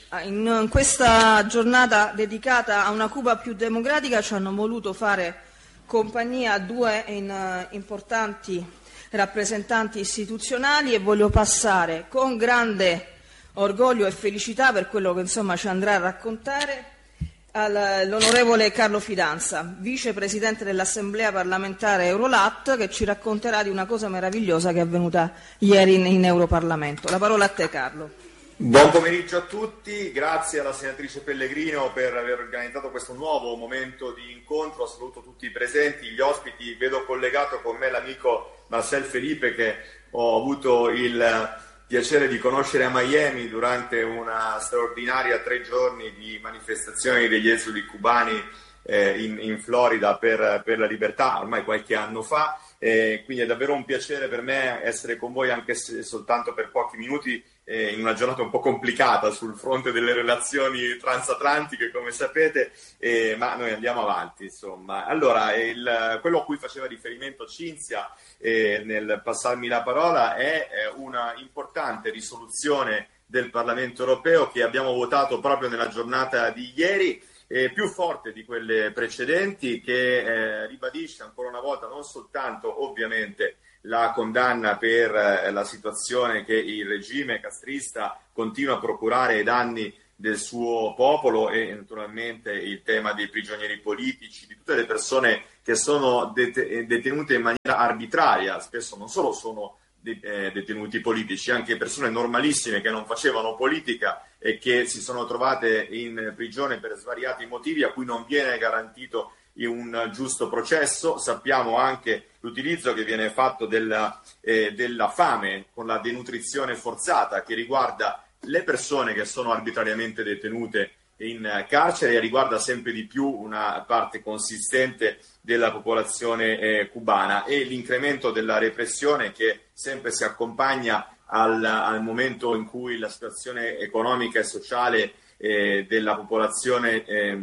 in questa giornata dedicata a una Cuba più democratica ci hanno voluto fare compagnia due importanti rappresentanti istituzionali e voglio passare con grande orgoglio e felicità per quello che ci andrà a raccontare all'onorevole Carlo Fidanza, vicepresidente dell'Assemblea parlamentare Eurolat, che ci racconterà di una cosa meravigliosa che è avvenuta ieri in Europarlamento. La parola a te, Carlo. Buon pomeriggio a tutti, grazie alla senatrice Pellegrino per aver organizzato questo nuovo momento di incontro. Saluto tutti i presenti, gli ospiti. Vedo collegato con me l'amico Marcel Felipe, che ho avuto il piacere di conoscere a Miami durante una straordinaria 3 giorni di manifestazioni degli esuli cubani in Florida per la libertà, ormai qualche anno fa. Quindi è davvero un piacere per me essere con voi, anche se soltanto per pochi minuti, in una giornata un po' complicata sul fronte delle relazioni transatlantiche, come sapete, ma noi andiamo avanti, insomma. Allora, quello a cui faceva riferimento Cinzia nel passarmi la parola è una importante risoluzione del Parlamento europeo che abbiamo votato proprio nella giornata di ieri, più forte di quelle precedenti, che ribadisce ancora una volta non soltanto ovviamente la condanna per la situazione che il regime castrista continua a procurare ai danni del suo popolo e naturalmente il tema dei prigionieri politici, di tutte le persone che sono detenute in maniera arbitraria. Spesso non solo sono detenuti politici, anche persone normalissime che non facevano politica e che si sono trovate in prigione per svariati motivi a cui non viene garantito un giusto processo. Sappiamo anche l'utilizzo che viene fatto della fame con la denutrizione forzata, che riguarda le persone che sono arbitrariamente detenute in carcere e riguarda sempre di più una parte consistente della popolazione cubana, e l'incremento della repressione che sempre si accompagna al momento in cui la situazione economica e sociale della popolazione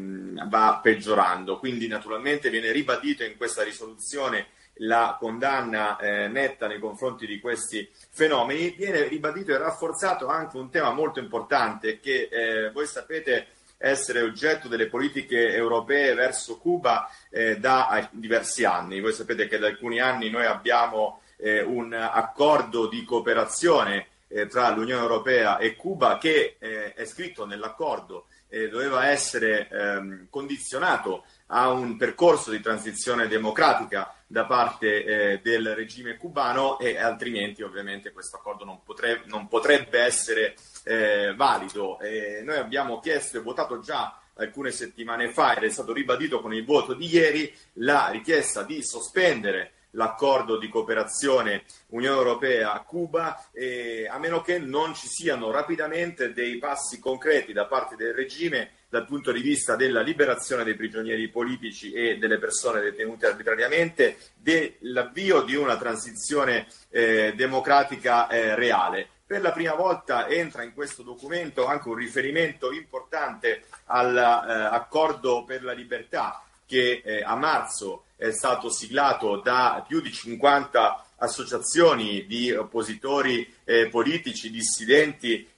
va peggiorando. Quindi naturalmente viene ribadito in questa risoluzione la condanna netta nei confronti di questi fenomeni. Viene ribadito e rafforzato anche un tema molto importante che voi sapete essere oggetto delle politiche europee verso Cuba da diversi anni. Voi sapete che da alcuni anni noi abbiamo un accordo di cooperazione tra l'Unione Europea e Cuba che è scritto nell'accordo, doveva essere condizionato a un percorso di transizione democratica da parte del regime cubano, e altrimenti ovviamente questo accordo non potrebbe essere valido. Noi abbiamo chiesto e votato già alcune settimane fa, ed è stato ribadito con il voto di ieri, la richiesta di sospendere l'accordo di cooperazione Unione Europea-Cuba, a meno che non ci siano rapidamente dei passi concreti da parte del regime dal punto di vista della liberazione dei prigionieri politici e delle persone detenute arbitrariamente, dell'avvio di una transizione democratica reale. Per la prima volta entra in questo documento anche un riferimento importante all'accordo per la libertà che a marzo è stato siglato da più di 50 associazioni di oppositori politici, dissidenti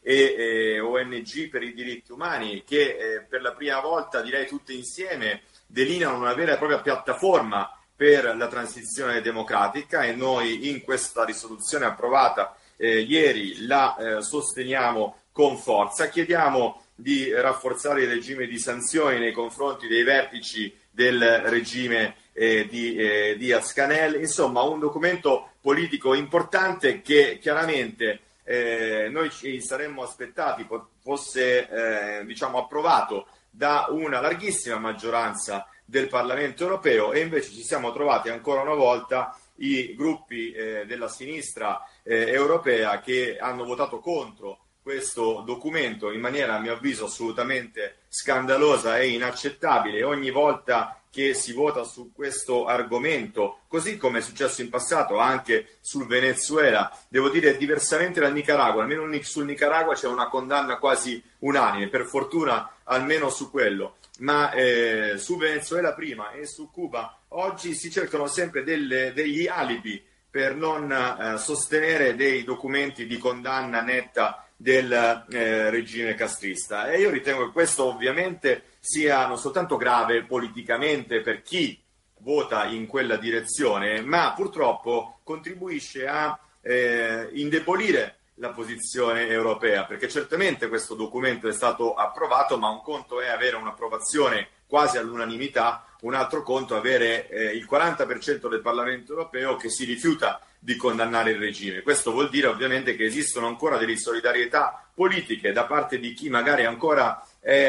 e ONG per i diritti umani, che per la prima volta, direi tutte insieme, delineano una vera e propria piattaforma per la transizione democratica, e noi in questa risoluzione approvata ieri la sosteniamo con forza. Chiediamo di rafforzare il regime di sanzioni nei confronti dei vertici del regime di Diaz-Canel. Insomma, un documento politico importante che chiaramente noi ci saremmo aspettati fosse approvato da una larghissima maggioranza del Parlamento europeo, e invece ci siamo trovati ancora una volta i gruppi della sinistra europea che hanno votato contro questo documento in maniera, a mio avviso, assolutamente scandalosa e inaccettabile. Ogni volta che si vota su questo argomento, così come è successo in passato anche sul Venezuela, devo dire diversamente dal Nicaragua, almeno sul Nicaragua c'è una condanna quasi unanime, per fortuna almeno su quello, ma su Venezuela prima e su Cuba oggi si cercano sempre degli alibi per non sostenere dei documenti di condanna netta del regime castrista. E io ritengo che questo ovviamente sia non soltanto grave politicamente per chi vota in quella direzione, ma purtroppo contribuisce a indebolire la posizione europea, perché certamente questo documento è stato approvato, ma un conto è avere un'approvazione quasi all'unanimità, un altro conto avere il 40% del Parlamento europeo che si rifiuta di condannare il regime. Questo vuol dire ovviamente che esistono ancora delle solidarietà politiche da parte di chi magari ancora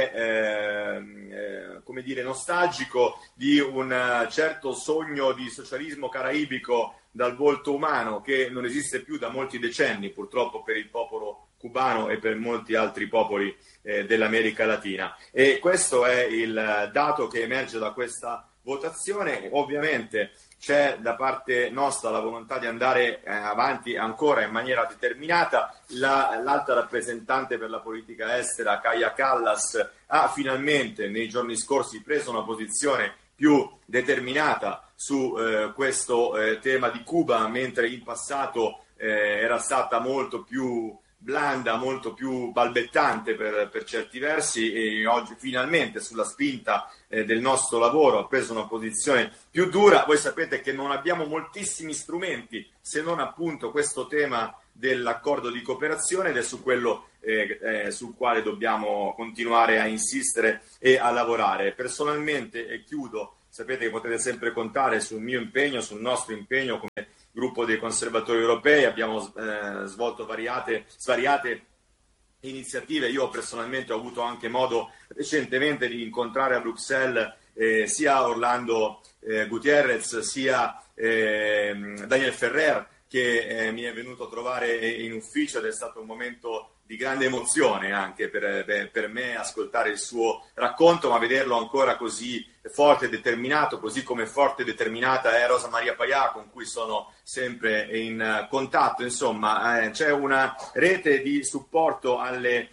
è come dire, nostalgico di un certo sogno di socialismo caraibico dal volto umano che non esiste più da molti decenni purtroppo per il popolo cubano e per molti altri popoli dell'America Latina. E questo è il dato che emerge da questa votazione. Ovviamente c'è da parte nostra la volontà di andare avanti ancora in maniera determinata. L'alta rappresentante per la politica estera, Kaja Kallas, ha finalmente nei giorni scorsi preso una posizione più determinata su questo tema di Cuba, mentre in passato era stata molto più blanda, molto più balbettante per certi versi, e oggi finalmente sulla spinta del nostro lavoro ha preso una posizione più dura. Voi sapete che non abbiamo moltissimi strumenti se non appunto questo tema dell'accordo di cooperazione, ed è su quello sul quale dobbiamo continuare a insistere e a lavorare. Personalmente, e chiudo, sapete che potete sempre contare sul mio impegno, sul nostro impegno come gruppo dei conservatori europei. Abbiamo svolto svariate iniziative. Io personalmente ho avuto anche modo recentemente di incontrare a Bruxelles sia Orlando Gutierrez sia Daniel Ferrer, che mi è venuto a trovare in ufficio, ed è stato un momento di grande emozione anche per me ascoltare il suo racconto, ma vederlo ancora così forte e determinato, così come forte e determinata è Rosa Maria Payá, con cui sono sempre in contatto. Insomma, c'è una rete di supporto alle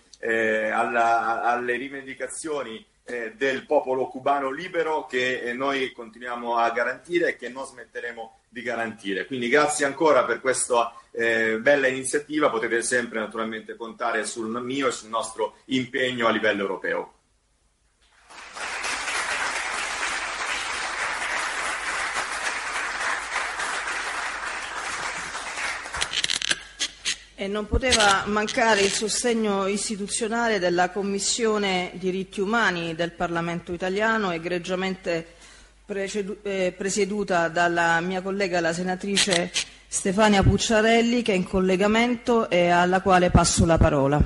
rivendicazioni del popolo cubano libero che noi continuiamo a garantire e che non smetteremo di garantire. Quindi grazie ancora per questa bella iniziativa. Potete sempre naturalmente contare sul mio e sul nostro impegno a livello europeo. E non poteva mancare il sostegno istituzionale della Commissione Diritti Umani del Parlamento italiano, egregiamente presieduta dalla mia collega, la senatrice Stefania Pucciarelli, che è in collegamento e alla quale passo la parola.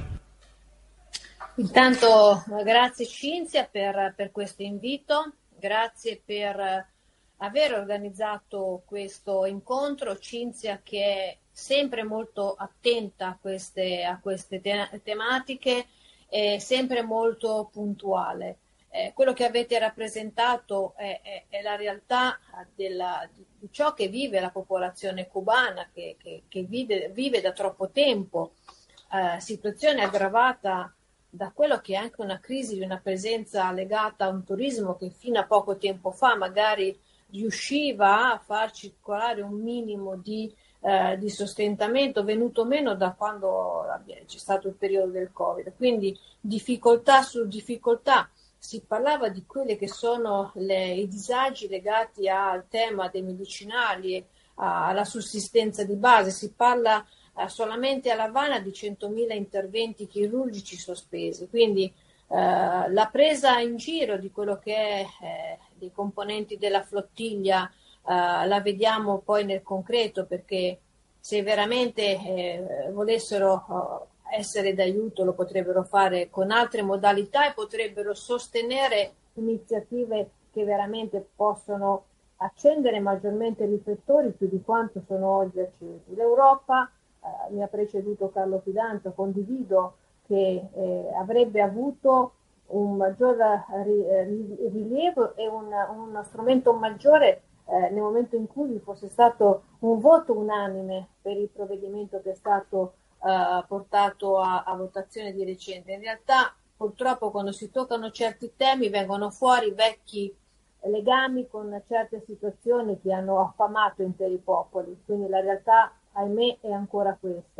Intanto grazie Cinzia per questo invito, grazie per aver organizzato questo incontro. Cinzia, che è sempre molto attenta a queste tematiche, è sempre molto puntuale. Quello che avete rappresentato è la realtà di ciò che vive la popolazione cubana, che vive da troppo tempo, situazione aggravata da quello che è anche una crisi di una presenza legata a un turismo che fino a poco tempo fa magari riusciva a far circolare un minimo di sostentamento, venuto meno da quando c'è stato il periodo del Covid. Quindi difficoltà su difficoltà. Si parlava di quelli che sono i disagi legati al tema dei medicinali, alla sussistenza di base. Si parla solamente a La Habana di 100.000 interventi chirurgici sospesi. Quindi la presa in giro di quello che è dei componenti della flottiglia la vediamo poi nel concreto, perché se veramente volessero essere d'aiuto lo potrebbero fare con altre modalità e potrebbero sostenere iniziative che veramente possono accendere maggiormente i riflettori più di quanto sono oggi accesi. L'Europa, mi ha preceduto Carlo Fidanza, condivido che avrebbe avuto un maggior rilievo e uno strumento maggiore nel momento in cui vi fosse stato un voto unanime per il provvedimento che è stato portato a votazione di recente. In realtà purtroppo quando si toccano certi temi vengono fuori vecchi legami con certe situazioni che hanno affamato interi popoli, quindi la realtà, ahimè, è ancora questa.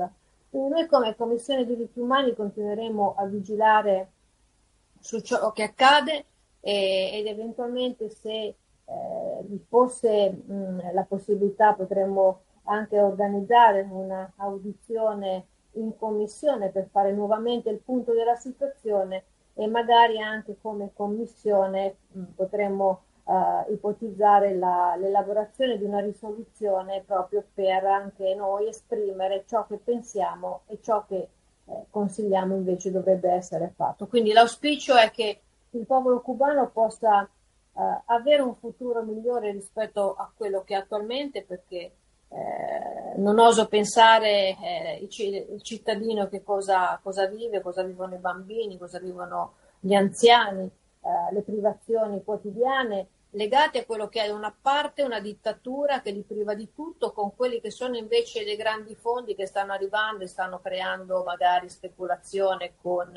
Noi come Commissione diritti umani continueremo a vigilare su ciò che accade ed eventualmente se vi fosse la possibilità potremmo anche organizzare una audizione in commissione per fare nuovamente il punto della situazione e magari anche come commissione potremmo ipotizzare l'elaborazione di una risoluzione proprio per anche noi esprimere ciò che pensiamo e ciò che consigliamo invece dovrebbe essere fatto. Quindi l'auspicio è che il popolo cubano possa avere un futuro migliore rispetto a quello che è attualmente, perché non oso pensare il cittadino che cosa vive, cosa vivono i bambini, cosa vivono gli anziani, le privazioni quotidiane legate a quello che è da una parte una dittatura che li priva di tutto, con quelli che sono invece dei grandi fondi che stanno arrivando e stanno creando magari speculazione con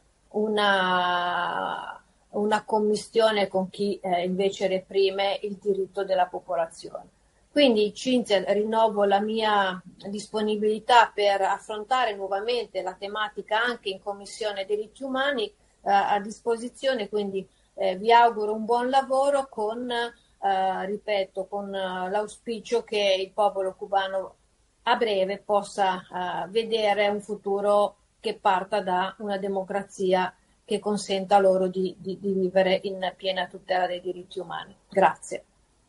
una commistione con chi invece reprime il diritto della popolazione. Quindi Cinzia, rinnovo la mia disponibilità per affrontare nuovamente la tematica anche in Commissione diritti umani a disposizione, quindi vi auguro un buon lavoro con, ripeto, con l'auspicio che il popolo cubano a breve possa vedere un futuro che parta da una democrazia che consenta loro di vivere in piena tutela dei diritti umani. Grazie.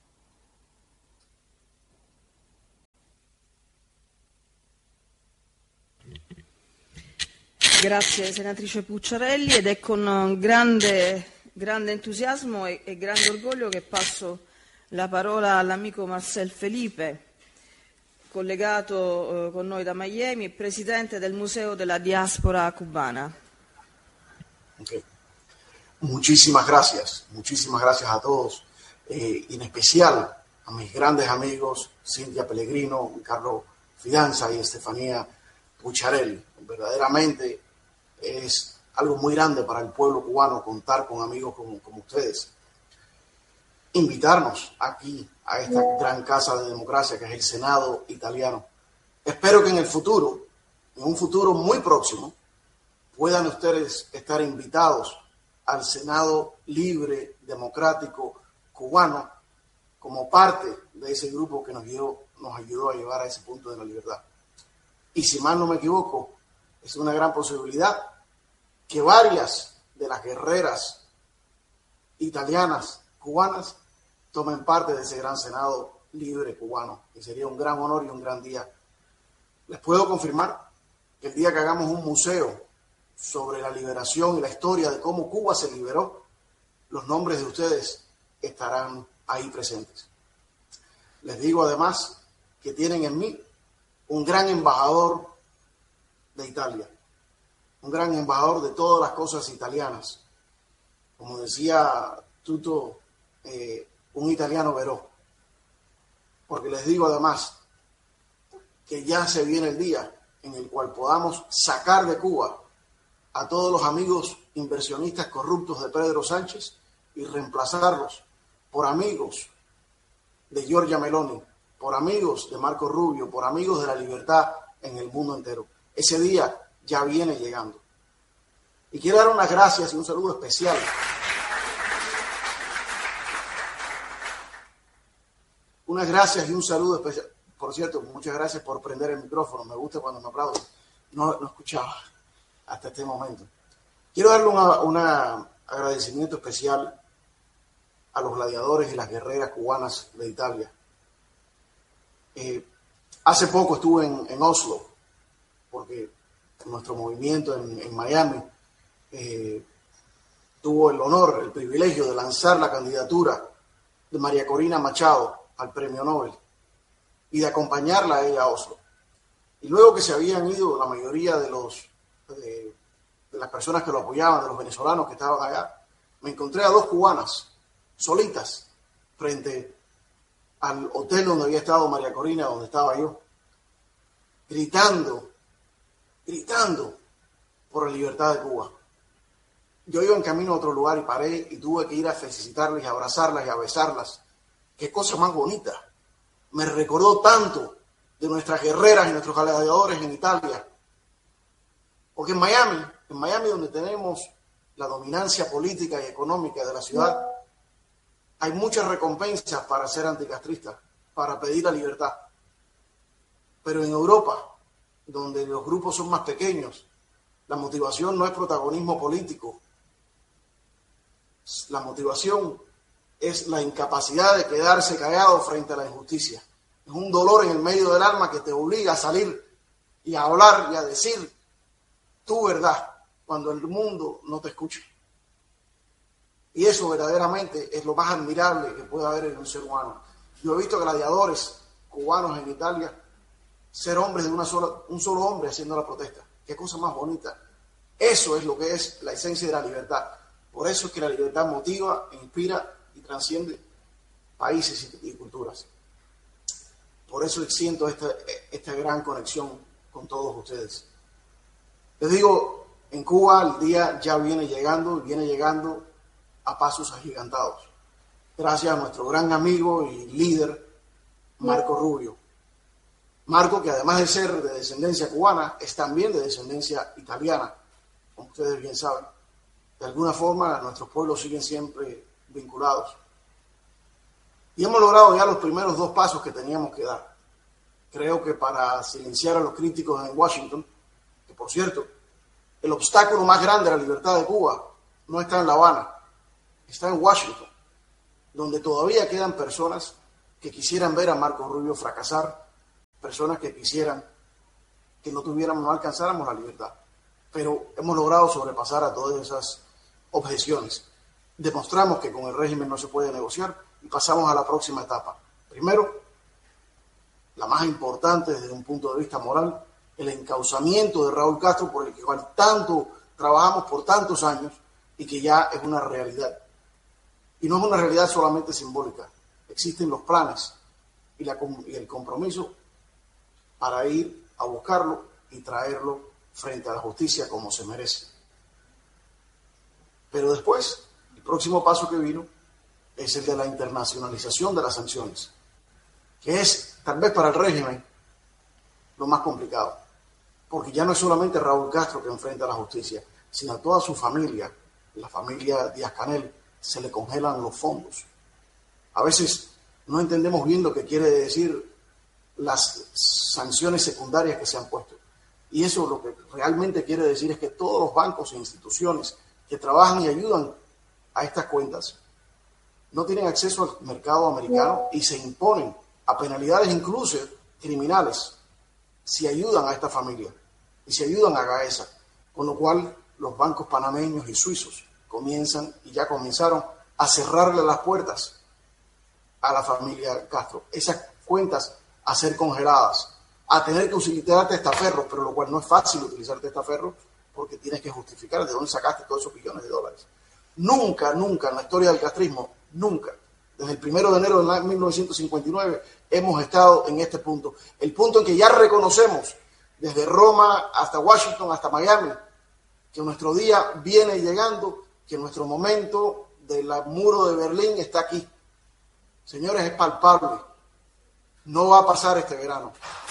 Grazie senatrice Pucciarelli, ed è con grande entusiasmo e grande orgoglio che passo la parola all'amico Marcel Felipe, collegato con noi da Miami e presidente del Museo della Diáspora Cubana. Okay. Muchísimas gracias a todos, en especial a mis grandes amigos Cintia Pellegrino, Carlos Fidanza y Estefanía Pucciarelli. Verdaderamente es algo muy grande para el pueblo cubano contar con amigos como ustedes. Invitarnos aquí a esta gran casa de democracia que es el Senado italiano. Espero que en el futuro, en un futuro muy próximo, puedan ustedes estar invitados al Senado libre, democrático, cubano, como parte de ese grupo que nos ayudó a llevar a ese punto de la libertad. Y si mal no me equivoco, es una gran posibilidad que varias de las guerreras italianas, cubanas, tomen parte de ese gran Senado libre cubano, que sería un gran honor y un gran día. Les puedo confirmar que el día que hagamos un museo sobre la liberación y la historia de cómo Cuba se liberó, los nombres de ustedes estarán ahí presentes. Les digo además que tienen en mí un gran embajador de Italia, un gran embajador de todas las cosas italianas. Como decía Tuto, un italiano veró. Porque les digo además que ya se viene el día en el cual podamos sacar de Cuba a todos los amigos inversionistas corruptos de Pedro Sánchez y reemplazarlos por amigos de Giorgia Meloni, por amigos de Marco Rubio, por amigos de la libertad en el mundo entero. Ese día ya viene llegando. Y quiero dar unas gracias y un saludo especial Por cierto, muchas gracias por prender el micrófono. Me gusta cuando me aplauden. No escuchaba hasta este momento. Quiero darle un agradecimiento especial a los gladiadores y las guerreras cubanas de Italia. Hace poco estuve en Oslo, porque nuestro movimiento en Miami tuvo el honor, el privilegio de lanzar la candidatura de María Corina Machado al Premio Nobel y de acompañarla a ella a Oslo. Y luego que se habían ido la mayoría de las personas que lo apoyaban, de los venezolanos que estaban allá, me encontré a dos cubanas solitas frente al hotel donde había estado María Corina, donde estaba yo, gritando por la libertad de Cuba. Yo iba en camino a otro lugar y paré y tuve que ir a felicitarlas, a abrazarlas y a besarlas. Qué cosa más bonita. Me recordó tanto de nuestras guerreras y nuestros gladiadores en Italia, Porque en Miami donde tenemos la dominancia política y económica de la ciudad, hay muchas recompensas para ser anticastrista, para pedir la libertad. Pero en Europa, donde los grupos son más pequeños, la motivación no es protagonismo político. La motivación es la incapacidad de quedarse callado frente a la injusticia. Es un dolor en el medio del alma que te obliga a salir y a hablar y a decir tu verdad cuando el mundo no te escucha. Y eso verdaderamente es lo más admirable que puede haber en un ser humano. Yo he visto gladiadores cubanos en Italia ser hombres de un solo hombre haciendo la protesta. Qué cosa más bonita. Eso es lo que es la esencia de la libertad. Por eso es que la libertad motiva, inspira y trasciende países y culturas. Por eso siento esta gran conexión con todos ustedes. Les digo, en Cuba el día ya viene llegando a pasos agigantados. Gracias a nuestro gran amigo y líder, Marco Rubio. Marco, que además de ser de descendencia cubana, es también de descendencia italiana, como ustedes bien saben. De alguna forma, nuestros pueblos siguen siempre vinculados. Y hemos logrado ya los primeros 2 pasos que teníamos que dar. Creo que para silenciar a los críticos en Washington, que por cierto, el obstáculo más grande a la libertad de Cuba no está en La Habana, está en Washington, donde todavía quedan personas que quisieran ver a Marco Rubio fracasar, personas que quisieran que no alcanzáramos la libertad. Pero hemos logrado sobrepasar a todas esas objeciones. Demostramos que con el régimen no se puede negociar y pasamos a la próxima etapa. Primero, la más importante desde un punto de vista moral, el encauzamiento de Raúl Castro, por el que tanto trabajamos por tantos años y que ya es una realidad. Y no es una realidad solamente simbólica. Existen los planes y el compromiso para ir a buscarlo y traerlo frente a la justicia como se merece. Pero después, el próximo paso que vino es el de la internacionalización de las sanciones, que es tal vez para el régimen lo más complicado, porque ya no es solamente Raúl Castro que enfrenta a la justicia, sino a toda su familia, la familia Díaz-Canel, se le congelan los fondos. A veces no entendemos bien lo que quiere decir las sanciones secundarias que se han puesto. Y eso lo que realmente quiere decir es que todos los bancos e instituciones que trabajan y ayudan a estas cuentas no tienen acceso al mercado americano y se imponen a penalidades incluso criminales si ayudan a esta familia y si ayudan a Gaesa. Con lo cual los bancos panameños y suizos comienzan y ya comenzaron a cerrarle las puertas a la familia Castro. Esas cuentas a ser congeladas, a tener que utilizar testaferros, pero lo cual no es fácil utilizar testaferros porque tienes que justificar de dónde sacaste todos esos billones de dólares. Nunca en la historia del castrismo, nunca, desde el 1 de enero de 1959, hemos estado en este punto. El punto en que ya reconocemos, desde Roma hasta Washington, hasta Miami, que nuestro día viene llegando, que nuestro momento del muro de Berlín está aquí. Señores, es palpable. No va a pasar este verano.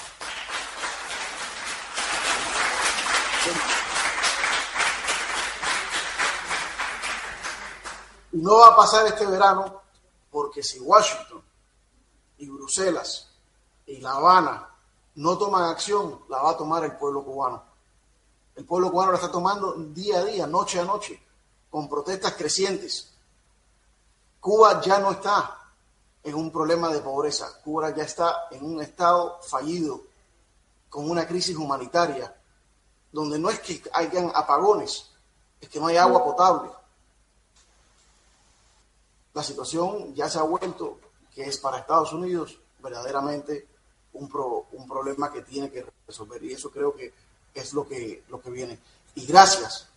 Y no va a pasar este verano porque si Washington y Bruselas y La Habana no toman acción, la va a tomar el pueblo cubano. El pueblo cubano la está tomando día a día, noche a noche, con protestas crecientes. Cuba ya no está en un problema de pobreza. Cuba ya está en un estado fallido, con una crisis humanitaria, donde no es que hayan apagones, es que no hay agua potable. La situación ya se ha vuelto, que es para Estados Unidos, verdaderamente un problema que tiene que resolver. Y eso creo que es lo que viene. Y gracias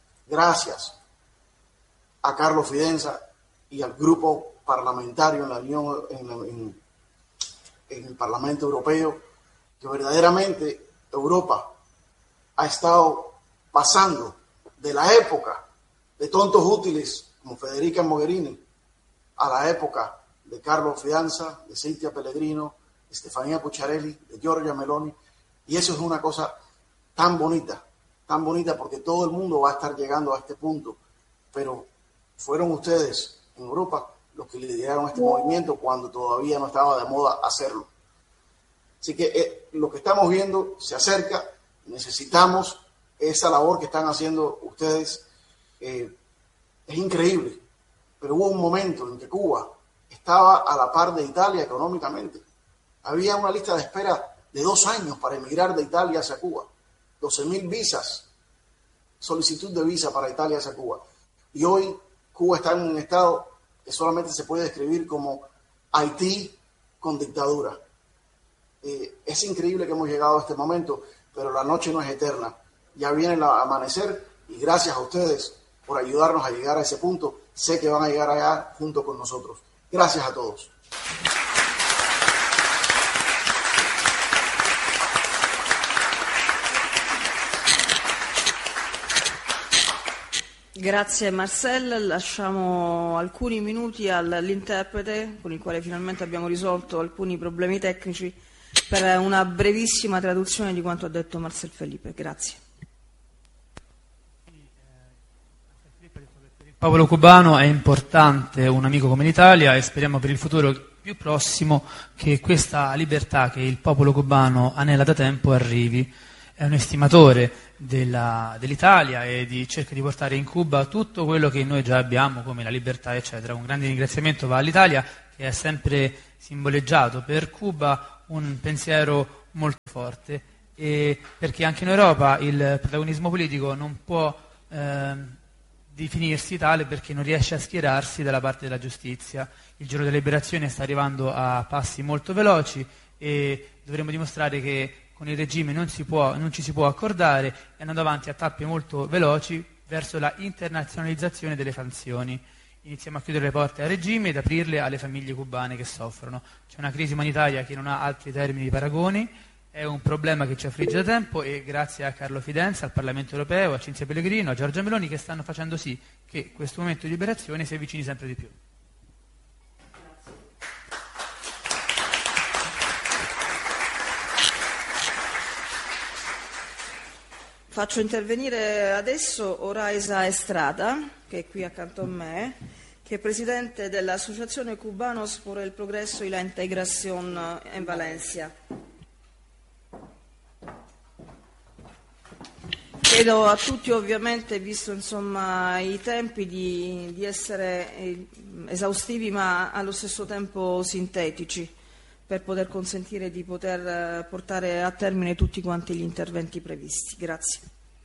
a Carlos Fidenza y al grupo parlamentario en la Unión, en el Parlamento Europeo, que verdaderamente Europa ha estado pasando de la época de tontos útiles como Federica Mogherini a la época de Carlos Fidanza, de Cintia Pellegrino, de Stefania Pucciarelli, de Giorgia Meloni, y eso es una cosa tan bonita tan bonita porque todo el mundo va a estar llegando a este punto, pero fueron ustedes en Europa los que lideraron este movimiento cuando todavía no estaba de moda hacerlo. Así que lo que estamos viendo se acerca, necesitamos esa labor que están haciendo ustedes. Es increíble, pero hubo un momento en que Cuba estaba a la par de Italia económicamente. Había una lista de espera de 2 años para emigrar de Italia hacia Cuba. 12.000 visas, solicitud de visa para Italia hacia Cuba. Y hoy Cuba está en un estado que solamente se puede describir como Haití con dictadura. Es increíble que hemos llegado a este momento, pero la noche no es eterna. Ya viene el amanecer y gracias a ustedes por ayudarnos a llegar a ese punto. Sé que van a llegar allá junto con nosotros. Gracias a todos. Grazie Marcel, lasciamo alcuni minuti all'interprete con il quale finalmente abbiamo risolto alcuni problemi tecnici per una brevissima traduzione di quanto ha detto Marcel Felipe. Grazie. Il popolo cubano è importante, un amico come l'Italia, e speriamo per il futuro più prossimo che questa libertà che il popolo cubano anela da tempo arrivi. È un estimatore dell'Italia e cerca di portare in Cuba tutto quello che noi già abbiamo, come la libertà, eccetera. Un grande ringraziamento va all'Italia, che ha sempre simboleggiato per Cuba un pensiero molto forte, e perché anche in Europa il protagonismo politico non può definirsi tale perché non riesce a schierarsi dalla parte della giustizia. Il giorno della liberazione sta arrivando a passi molto veloci e dovremo dimostrare che con il regime non ci si può accordare, e andando avanti a tappe molto veloci verso la internazionalizzazione delle sanzioni. Iniziamo a chiudere le porte al regime ed aprirle alle famiglie cubane che soffrono. C'è una crisi umanitaria che non ha altri termini di paragoni, è un problema che ci affligge da tempo, e grazie a Carlo Fidenza, al Parlamento europeo, a Cinzia Pellegrino, a Giorgia Meloni, che stanno facendo sì che questo momento di liberazione si avvicini sempre di più. Faccio intervenire adesso Oraisa Estrada, che è qui accanto a me, che è presidente dell'Associazione Cubanos por el Progreso y la Integración en Valencia. Chiedo a tutti, ovviamente, visto insomma i tempi, di essere esaustivi ma allo stesso tempo sintetici, per poter consentire di poter portare a termine tutti quanti gli interventi previsti. Grazie.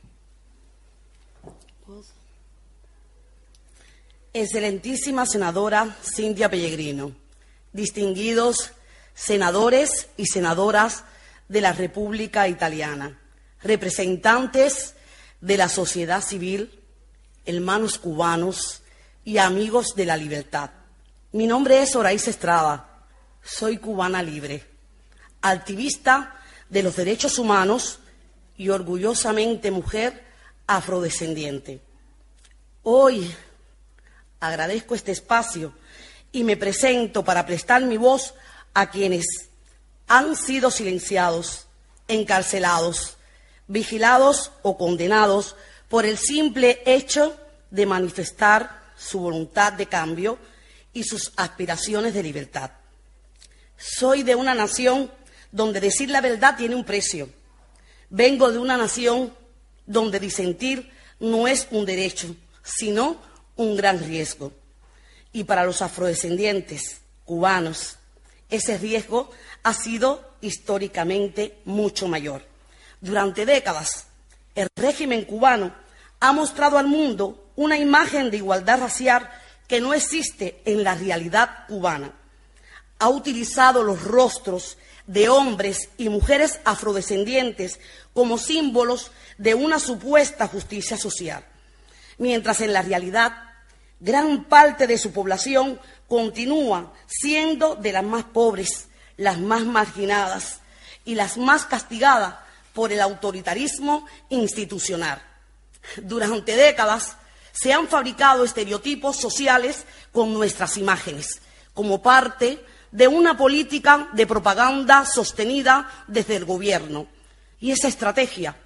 Excelentísima senadora Cintia Pellegrino, distinguidos senadores y senadoras de la República Italiana, representantes de la sociedad civil, hermanos cubanos y amigos de la libertad. Mi nombre es Oraisa Estrada. Soy cubana libre, activista de los derechos humanos y orgullosamente mujer afrodescendiente. Hoy agradezco este espacio y me presento para prestar mi voz a quienes han sido silenciados, encarcelados, vigilados o condenados por el simple hecho de manifestar su voluntad de cambio y sus aspiraciones de libertad. Soy de una nación donde decir la verdad tiene un precio. Vengo de una nación donde disentir no es un derecho, sino un gran riesgo. Y para los afrodescendientes cubanos, ese riesgo ha sido históricamente mucho mayor. Durante décadas, el régimen cubano ha mostrado al mundo una imagen de igualdad racial que no existe en la realidad cubana. Ha utilizado los rostros de hombres y mujeres afrodescendientes como símbolos de una supuesta justicia social, mientras en la realidad gran parte de su población continúa siendo de las más pobres, las más marginadas y las más castigadas por el autoritarismo institucional. Durante décadas se han fabricado estereotipos sociales con nuestras imágenes, como parte de una política de propaganda sostenida desde el gobierno. Y esa estrategia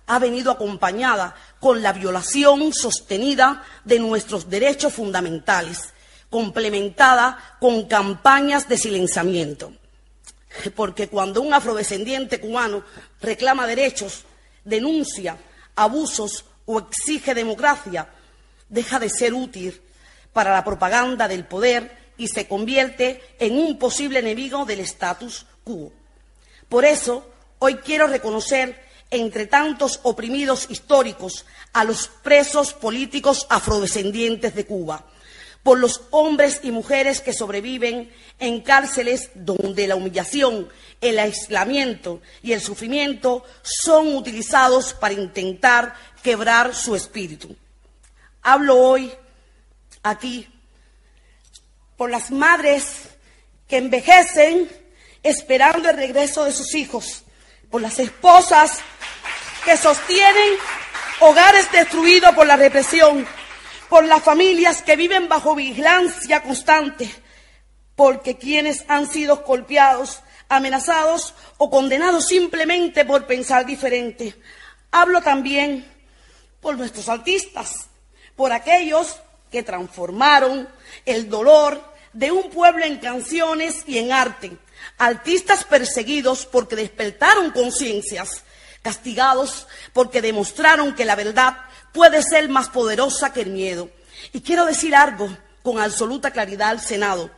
ha venido acompañada con la violación sostenida de nuestros derechos fundamentales, complementada con campañas de silenciamiento. Porque cuando un afrodescendiente cubano reclama derechos, denuncia abusos o exige democracia, deja de ser útil para la propaganda del poder y se convierte en un posible enemigo del status quo. Por eso, hoy quiero reconocer, entre tantos oprimidos históricos, a los presos políticos afrodescendientes de Cuba, por los hombres y mujeres que sobreviven en cárceles donde la humillación, el aislamiento y el sufrimiento son utilizados para intentar quebrar su espíritu. Hablo hoy aquí por las madres que envejecen esperando el regreso de sus hijos, por las esposas que sostienen hogares destruidos por la represión, por las familias que viven bajo vigilancia constante, porque quienes han sido golpeados, amenazados o condenados simplemente por pensar diferente. Hablo también por nuestros artistas, por aquellos que transformaron el dolor de un pueblo en canciones y en arte, artistas perseguidos porque despertaron conciencias, castigados porque demostraron que la verdad puede ser más poderosa que el miedo. Y quiero decir algo con absoluta claridad al Senado.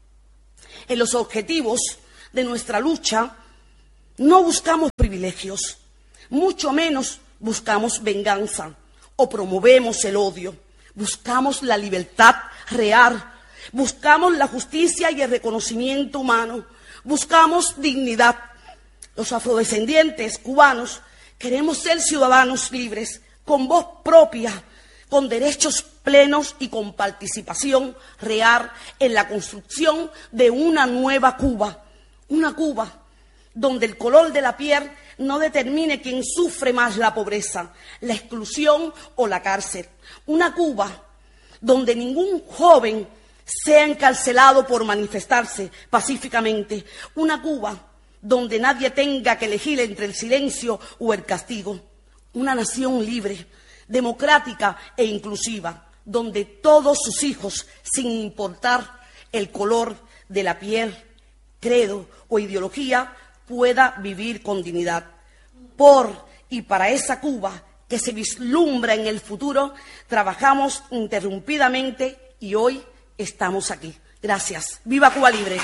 En los objetivos de nuestra lucha no buscamos privilegios, mucho menos buscamos venganza o promovemos el odio. Buscamos la libertad real, buscamos la justicia y el reconocimiento humano, buscamos dignidad. Los afrodescendientes cubanos queremos ser ciudadanos libres, con voz propia, con derechos plenos y con participación real en la construcción de una nueva Cuba. Una Cuba donde el color de la piel no determine quién sufre más la pobreza, la exclusión o la cárcel. Una Cuba donde ningún joven sea encarcelado por manifestarse pacíficamente. Una Cuba donde nadie tenga que elegir entre el silencio o el castigo. Una nación libre, democrática e inclusiva, donde todos sus hijos, sin importar el color de la piel, credo o ideología, pueda vivir con dignidad. Por y para esa Cuba que se vislumbra en el futuro, trabajamos interrumpidamente y hoy estamos aquí. Gracias. ¡Viva Cuba Libre!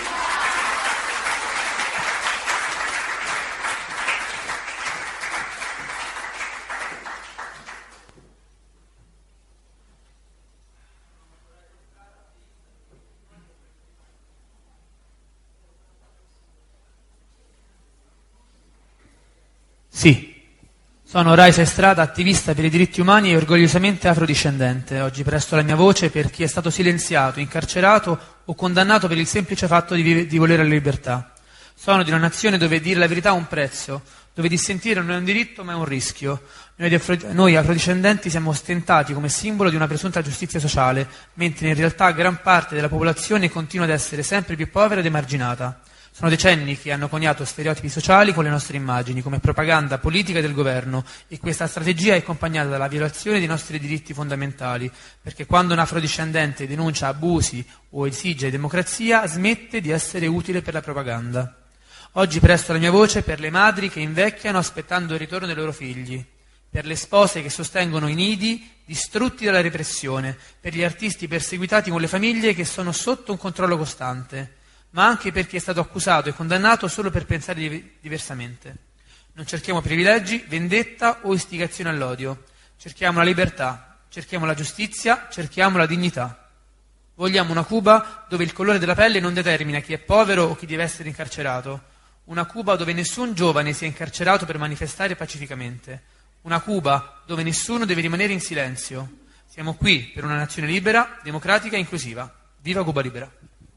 Sì, sono Raisa Estrada, attivista per i diritti umani e orgogliosamente afrodiscendente. Oggi presto la mia voce per chi è stato silenziato, incarcerato o condannato per il semplice fatto di volere la libertà. Sono di una nazione dove dire la verità ha un prezzo, dove dissentire non è un diritto ma è un rischio. Noi afrodiscendenti siamo ostentati come simbolo di una presunta giustizia sociale, mentre in realtà gran parte della popolazione continua ad essere sempre più povera ed emarginata. Sono decenni che hanno coniato stereotipi sociali con le nostre immagini, come propaganda politica del governo, e questa strategia è accompagnata dalla violazione dei nostri diritti fondamentali, perché quando un afrodiscendente denuncia abusi o esige democrazia, smette di essere utile per la propaganda. Oggi presto la mia voce per le madri che invecchiano aspettando il ritorno dei loro figli, per le spose che sostengono i nidi distrutti dalla repressione, per gli artisti perseguitati con le famiglie che sono sotto un controllo costante, ma anche per chi è stato accusato e condannato solo per pensare diversamente. Non cerchiamo privilegi, vendetta o istigazione all'odio. Cerchiamo la libertà, cerchiamo la giustizia, cerchiamo la dignità. Vogliamo una Cuba dove il colore della pelle non determina chi è povero o chi deve essere incarcerato. Una Cuba dove nessun giovane sia incarcerato per manifestare pacificamente. Una Cuba dove nessuno deve rimanere in silenzio. Siamo qui per una nazione libera, democratica e inclusiva. Viva Cuba Libera!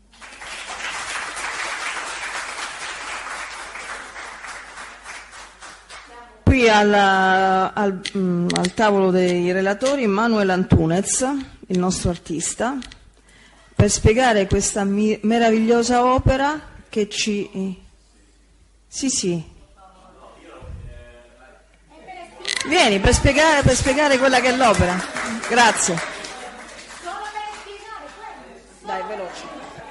Qui al tavolo dei relatori Manuel Antunez, il nostro artista, per spiegare questa meravigliosa opera che ci... Sì. Vieni per spiegare quella che è l'opera. Grazie. Dai, veloce.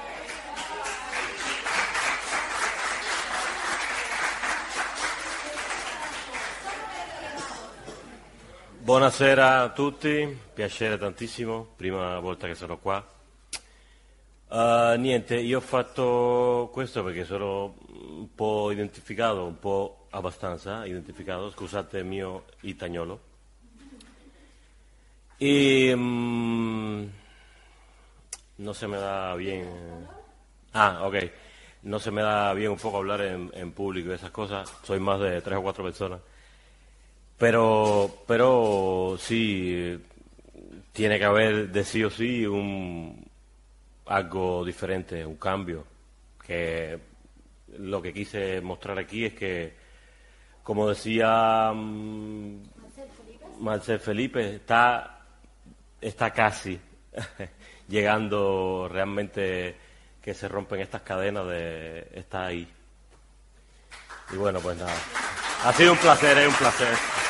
Buonasera a tutti, piacere tantissimo, prima volta che sono qua. Niente, io ho fatto questo perché sono un po' identificato, un po' abbastanza identificato, scusate il mio italiano. Y no se me da bien. Ok. No se me da bien un poco hablar en público y esas cosas. Soy más de 3 o 4 personas. Pero sí, tiene que haber de sí o sí algo diferente, un cambio. Que lo que quise mostrar aquí es que, como decía Marcel Felipe, está casi llegando realmente que se rompen estas cadenas está ahí. Y bueno, pues nada. Ha sido un placer, es un placer.